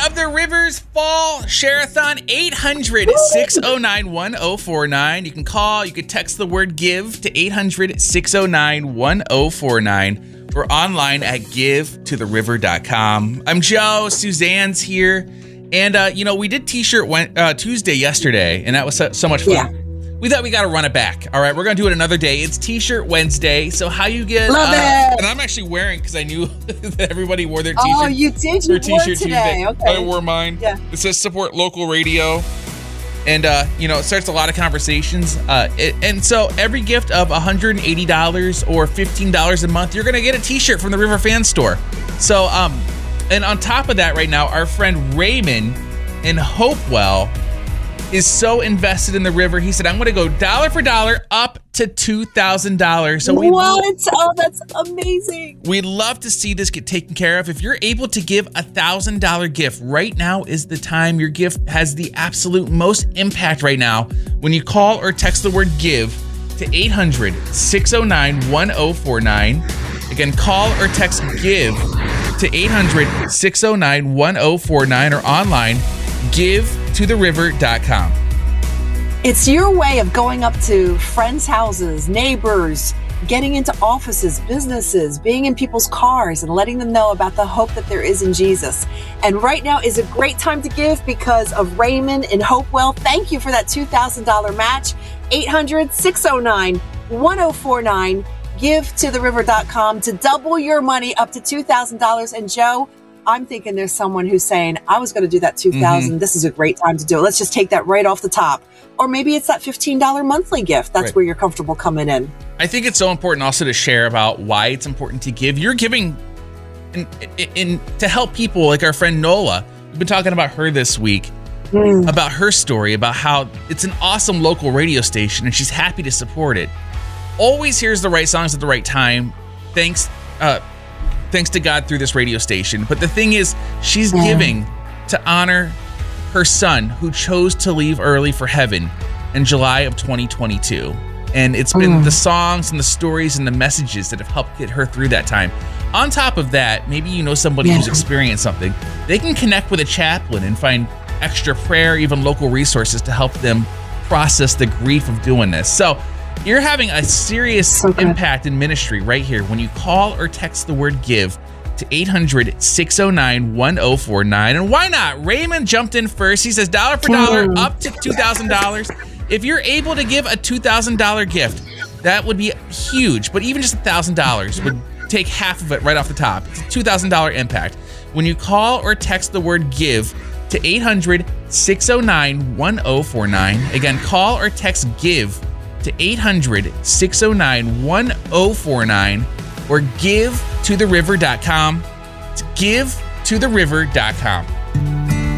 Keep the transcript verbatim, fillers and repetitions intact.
of the Rivers Fall Share-a-thon, eight hundred, six oh nine, one oh four nine. You can call, you can text the word GIVE to eight hundred, six oh nine, one oh four nine. We're online at give to the river dot com. I'm Joe, Suzanne's here. And, uh, you know, we did T-shirt went, uh, Tuesday yesterday, and that was so, so much fun. Yeah. We thought we got to run it back. All right, we're going to do it another day. It's T-shirt Wednesday. So how you get... Love uh, it. And I'm actually wearing, because I knew that everybody wore their T-shirt. Oh, you did? You wore T-shirt today. Tuesday. Okay. I wore mine. Yeah. It says support local radio. And, uh, you know, it starts a lot of conversations. Uh, it, and so every gift of one hundred eighty dollars or fifteen dollars a month, you're going to get a T-shirt from the River Fan Store. So, um, and on top of that right now, our friend Raymond in Hopewell is so invested in the river. He said, I'm going to go dollar for dollar up to two thousand dollars. So we what? Oh, that's amazing. We'd love to see this get taken care of. If you're able to give a one thousand dollars gift, right now is the time. Your gift has the absolute most impact right now when you call or text the word GIVE to eight hundred, six oh nine, one oh four nine. Again, call or text GIVE to eight hundred, six oh nine, one oh four nine or online, give to the river dot com. It's your way of going up to friends' houses, neighbors, getting into offices, businesses, being in people's cars and letting them know about the hope that there is in Jesus. And right now is a great time to give because of Raymond in Hopewell. Thank you for that two thousand dollars match. eight hundred, six oh nine, one oh four nine. give to the river dot com to double your money up to two thousand dollars. And Joe, I'm thinking there's someone who's saying, I was going to do that two thousand dollars. Mm-hmm. This is a great time to do it. Let's just take that right off the top. Or maybe it's that fifteen dollars monthly gift. That's right. Where you're comfortable coming in. I think it's so important also to share about why it's important to give. You're giving in, in, in to help people like our friend Nola. We've been talking about her this week, mm. about her story, about how it's an awesome local radio station and she's happy to support it. Always hears the right songs at the right time. Thanks, uh, thanks to God through this radio station. But the thing is, she's yeah. giving to honor her son who chose to leave early for heaven in July of twenty twenty-two. And it's been mm. the songs and the stories and the messages that have helped get her through that time. On top of that, maybe you know somebody yeah. who's experienced something. They can connect with a chaplain and find extra prayer, even local resources to help them process the grief of doing this. So you're having a serious so impact in ministry right here when you call or text the word GIVE to eight hundred, six oh nine, one oh four nine. And why not? Raymond jumped in first. He says dollar for dollar mm. up to two thousand dollars. If you're able to give a two thousand dollars gift, that would be huge. But even just one thousand dollars would take half of it right off the top. It's a two thousand dollars impact. When you call or text the word GIVE to eight hundred, six oh nine, one oh four nine. Again, call or text GIVE to eight hundred, six oh nine, one oh four nine or give to the river dot com. It's give to the river dot com.